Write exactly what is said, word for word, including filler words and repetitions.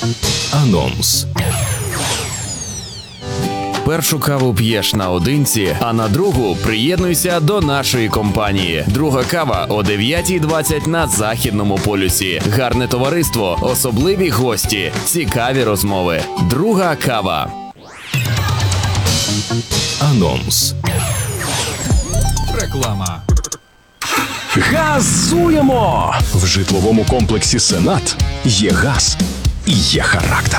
Анонс. Першу каву п'єш наодинці, а на другу приєднуйся до нашої компанії. Друга кава о дев'ятій двадцять на Західному полюсі. Гарне товариство, особливі гості, цікаві розмови. Друга кава. Анонс. Реклама. Газуємо! В житловому комплексі «Сенат» є газ і є характер.